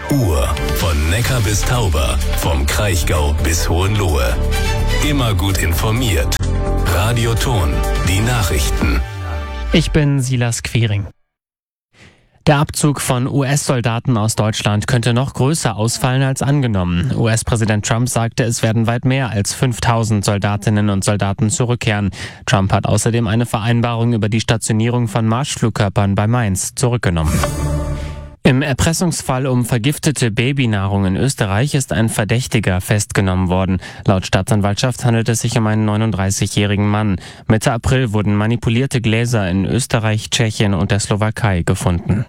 Uhr. Von Neckar bis Tauber, vom Kraichgau bis Hohenlohe. Immer gut informiert. Radio Thon, die Nachrichten. Ich bin Silas Quiring. Der Abzug von US-Soldaten aus Deutschland könnte noch größer ausfallen als angenommen. US-Präsident Trump sagte, es werden weit mehr als 5000 Soldatinnen und Soldaten zurückkehren. Trump hat außerdem eine Vereinbarung über die Stationierung von Marschflugkörpern bei Mainz zurückgenommen. Im Erpressungsfall um vergiftete Babynahrung in Österreich ist ein Verdächtiger festgenommen worden. Laut Staatsanwaltschaft handelt es sich um einen 39-jährigen Mann. Mitte April wurden manipulierte Gläser in Österreich, Tschechien und der Slowakei gefunden.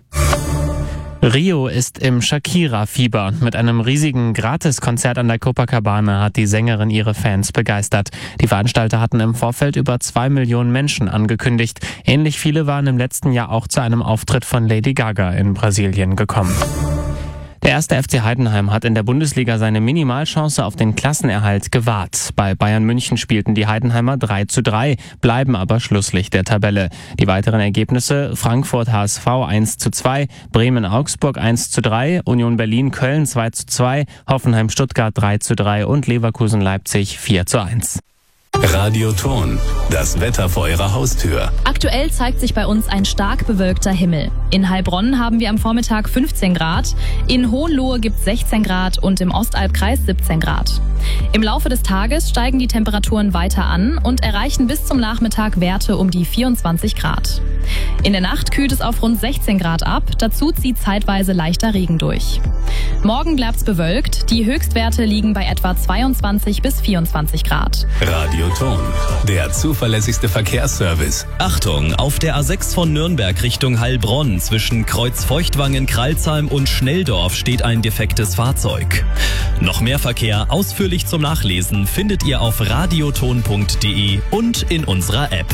Rio ist im Shakira-Fieber. Mit einem riesigen Gratiskonzert an der Copacabana hat die Sängerin ihre Fans begeistert. Die Veranstalter hatten im Vorfeld über 2 Millionen Menschen angekündigt. Ähnlich viele waren im letzten Jahr auch zu einem Auftritt von Lady Gaga in Brasilien gekommen. Der 1. FC Heidenheim hat in der Bundesliga seine Minimalchance auf den Klassenerhalt gewahrt. Bei Bayern München spielten die Heidenheimer 3:3, bleiben aber Schlusslicht der Tabelle. Die weiteren Ergebnisse: Frankfurt HSV 1:2, Bremen Augsburg 1:3, Union Berlin Köln 2:2, Hoffenheim Stuttgart 3:3 und Leverkusen Leipzig 4:1. Radio Thon, das Wetter vor Ihrer Haustür. Aktuell zeigt sich bei uns ein stark bewölkter Himmel. In Heilbronn haben wir am Vormittag 15 Grad, in Hohenlohe gibt es 16 Grad und im Ostalbkreis 17 Grad. Im Laufe des Tages steigen die Temperaturen weiter an und erreichen bis zum Nachmittag Werte um die 24 Grad. In der Nacht kühlt es auf rund 16 Grad ab, dazu zieht zeitweise leichter Regen durch. Morgen bleibt es bewölkt, die Höchstwerte liegen bei etwa 22 bis 24 Grad. Radio Thon, der zuverlässigste Verkehrsservice. Achtung, auf der A6 von Nürnberg Richtung Heilbronn zwischen Kreuzfeuchtwangen, Kralsheim und Schnelldorf steht ein defektes Fahrzeug. Noch mehr Verkehr ausführlich zum Nachlesen findet ihr auf radiothon.de und in unserer App.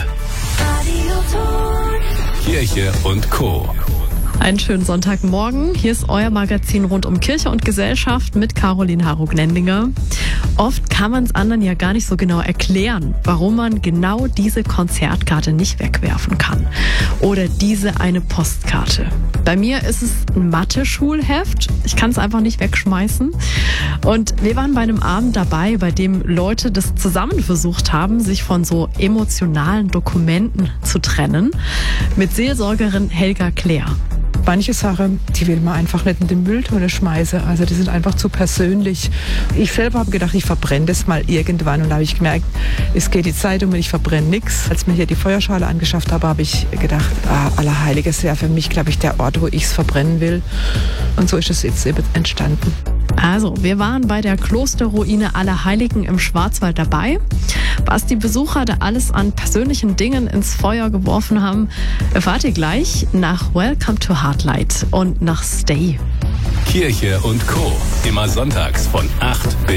Kirche und Co. Einen schönen Sonntagmorgen. Hier ist euer Magazin rund um Kirche und Gesellschaft mit Caroline Harro-Gnendinger. Oft kann man es anderen ja gar nicht so genau erklären, warum man genau diese Konzertkarte nicht wegwerfen kann. Oder diese eine Postkarte. Bei mir ist es ein Mathe-Schulheft. Ich kann es einfach nicht wegschmeißen. Und wir waren bei einem Abend dabei, bei dem Leute das zusammen versucht haben, sich von so emotionalen Dokumenten zu trennen. Mit Seelsorgerin Helga Klär. Manche Sachen, die will man einfach nicht in den Mülltonne schmeißen. Also die sind einfach zu persönlich. Ich selber habe gedacht, ich verbrenne das mal irgendwann. Und da habe ich gemerkt, es geht die Zeit um und ich verbrenne nichts. Als ich mir hier die Feuerschale angeschafft habe, habe ich gedacht, Allerheiliges wäre für mich, glaube ich, der Ort, wo ich es verbrennen will. Und so ist es jetzt eben entstanden. Also, wir waren bei der Klosterruine Allerheiligen im Schwarzwald dabei. Was die Besucher da alles an persönlichen Dingen ins Feuer geworfen haben, erfahrt ihr gleich nach Welcome to Heartlight und nach Stay. Kirche und Co. Immer sonntags von 8 bis